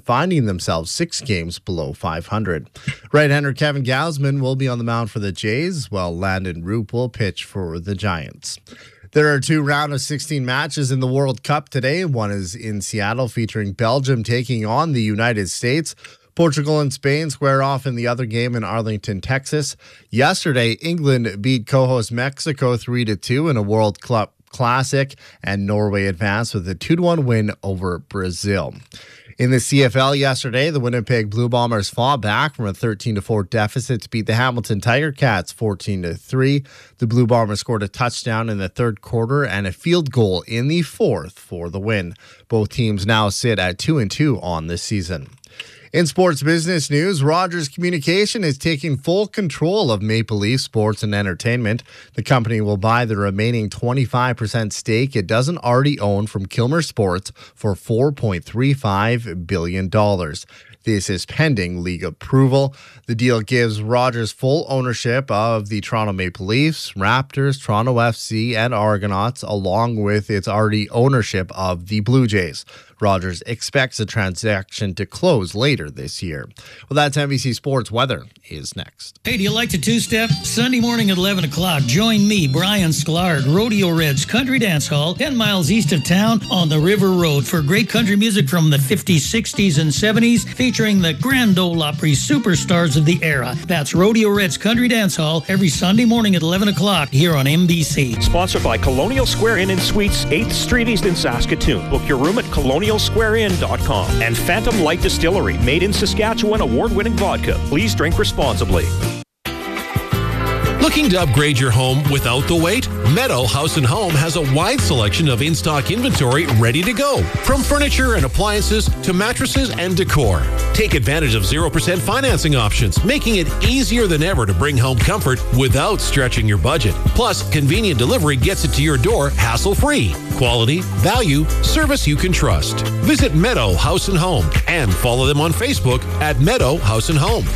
finding themselves 6 games below 500. Right-hander Kevin Gausman will be on the mound for the Jays, while Landon Roop will pitch for the Giants. There are 2 round of 16 matches in the World Cup today. One is in Seattle, featuring Belgium taking on the United States. Portugal and Spain square off in the other game in Arlington, Texas. Yesterday, England beat co-host Mexico 3-2 in a World Cup Classic, and Norway advanced with a 2-1 win over Brazil. In the CFL yesterday, the Winnipeg Blue Bombers fought back from a 13-4 deficit to beat the Hamilton Tiger Cats 14-3. The Blue Bombers scored a touchdown in the third quarter and a field goal in the fourth for the win. Both teams now sit at 2-2 on this season. In sports business news, Rogers Communication is taking full control of Maple Leaf Sports and Entertainment. The company will buy the remaining 25% stake it doesn't already own from Kilmer Sports for $4.35 billion. This is pending league approval. The deal gives Rogers full ownership of the Toronto Maple Leafs, Raptors, Toronto FC, and Argonauts, along with its already ownership of the Blue Jays. Rogers expects the transaction to close later this year. Well, that's NBC Sports. Weather is next. Hey, do you like to two-step? Sunday morning at 11 o'clock, join me, Brian Sklar, Rodeo Red's Country Dance Hall, 10 miles east of town on the River Road for great country music from the 50s, 60s, and 70s, featuring the Grand Ole Opry superstars of the era. That's Rodeo Red's Country Dance Hall every Sunday morning at 11 o'clock here on NBC. Sponsored by Colonial Square Inn and Suites, 8th Street East in Saskatoon. Book your room at colonialsquareinn.com. And Phantom Light Distillery, made in Saskatchewan, award-winning vodka. Please drink responsibly. Looking to upgrade your home without the wait? Meadow House & Home has a wide selection of in-stock inventory ready to go. From furniture and appliances to mattresses and decor. Take advantage of 0% financing options, making it easier than ever to bring home comfort without stretching your budget. Plus, convenient delivery gets it to your door hassle-free. Quality, value, service you can trust. Visit Meadow House & Home and follow them on Facebook at Meadow House & Home.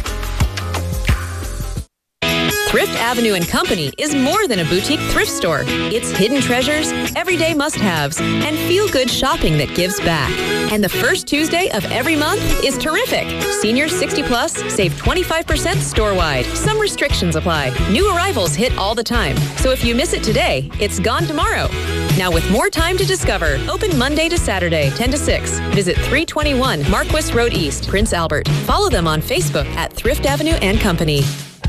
Thrift Avenue and Company is more than a boutique thrift store. It's hidden treasures, everyday must-haves, and feel-good shopping that gives back. And the first Tuesday of every month is terrific. Seniors 60 plus save 25% store-wide. Some restrictions apply. New arrivals hit all the time. So if you miss it today, it's gone tomorrow. Now with more time to discover, open Monday to Saturday, 10 to 6. Visit 321 Marquis Road East, Prince Albert. Follow them on Facebook at Thrift Avenue and Company.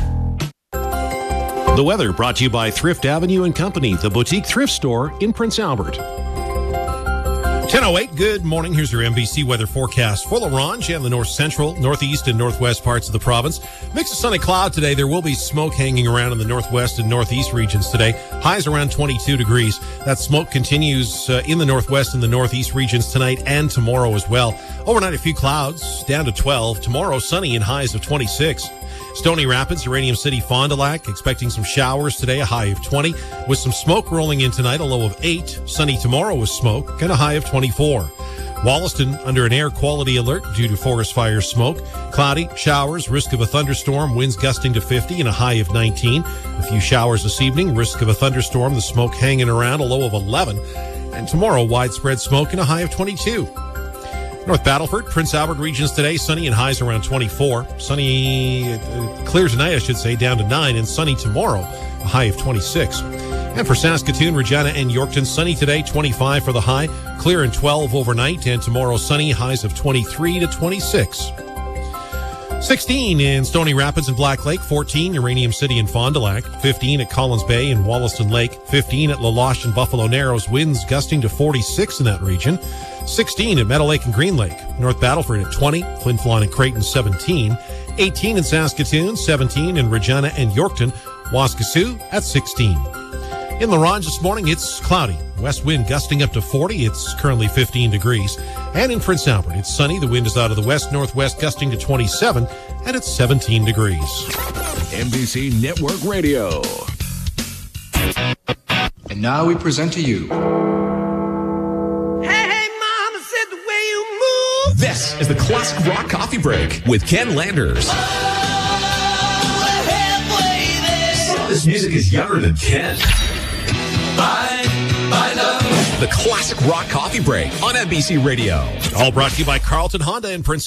The weather brought to you by Thrift Avenue and Company, the boutique thrift store in Prince Albert. 10:08, good morning. Here's your NBC weather forecast for La Ronge and the north central, northeast, and northwest parts of the province. Mix of sun and cloud today. There will be smoke hanging around in the northwest and northeast regions today. Highs around 22 degrees. That smoke continues in the northwest and the northeast regions tonight and tomorrow as well. Overnight, a few clouds, down to 12. Tomorrow, sunny and highs of 26. Stony Rapids, Uranium City, Fond du Lac, expecting some showers today, a high of 20, with some smoke rolling in tonight, a low of 8. Sunny tomorrow with smoke, and a high of 24. Wollaston, under an air quality alert due to forest fire smoke. Cloudy, showers, risk of a thunderstorm, winds gusting to 50, and a high of 19. A few showers this evening, risk of a thunderstorm, the smoke hanging around, a low of 11. And tomorrow, widespread smoke, and a high of 22. North Battleford, Prince Albert regions today, sunny and highs around 24. Sunny, clear tonight, I should say, down to 9, and sunny tomorrow, a high of 26. And for Saskatoon, Regina, and Yorkton, sunny today, 25 for the high, clear and 12 overnight, and tomorrow sunny, highs of 23 to 26. 16 in Stony Rapids and Black Lake, 14 Uranium City and Fond du Lac, 15 at Collins Bay and Wollaston Lake, 15 at La Loche and Buffalo Narrows, winds gusting to 46 in that region, 16 at Meadow Lake and Green Lake, North Battleford at 20, Flin Flon and Creighton 17, 18 in Saskatoon, 17 in Regina and Yorkton, Waskesiu at 16. In La Ronge this morning, it's cloudy. West wind gusting up to 40. It's currently 15 degrees. And in Prince Albert, it's sunny. The wind is out of the west-northwest, gusting to 27, and it's 17 degrees. NBC Network Radio. And now we present to you... This is the Classic Rock Coffee Break with Ken Landers. This music is younger than Ken. I love the Classic Rock Coffee Break on NBC Radio. All brought to you by Carlton Honda in Prince